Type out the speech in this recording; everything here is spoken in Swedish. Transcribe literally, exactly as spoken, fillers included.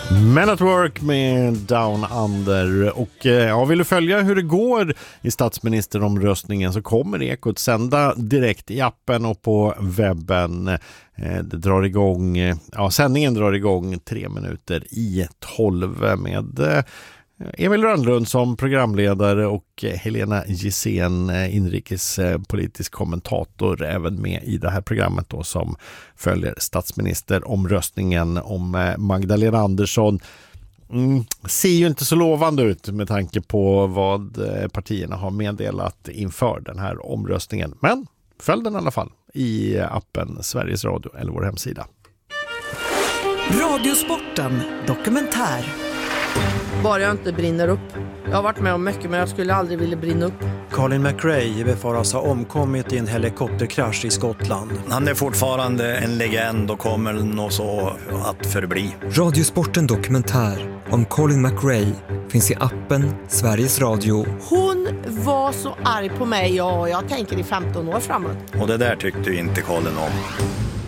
Men at Work med Down Under. Och ja, vill du följa hur det går i statsministeromröstningen så kommer Ekot sända direkt i appen och på webben. Det drar igång, ja, sändningen drar igång tre minuter i tolv med Emil Rönnlund som programledare och Helena Gissén, inrikespolitisk kommentator, även med i det här programmet då, som följer statsministeromröstningen om Magdalena Andersson. Mm, ser ju inte så lovande ut med tanke på vad partierna har meddelat inför den här omröstningen. Men följ den i alla fall i appen Sveriges Radio eller vår hemsida. Radiosporten dokumentär. Bara jag inte brinner upp. Jag har varit med om mycket, men jag skulle aldrig vilja brinna upp. Colin McRae befaras ha omkommit i en helikopterkrasch i Skottland. Han är fortfarande en legend och kommer nog så att förbli. Radiosporten dokumentär om Colin McRae finns i appen Sveriges Radio. Hon var så arg på mig, och jag tänker i femton år framåt. Och det där tyckte inte Colin om.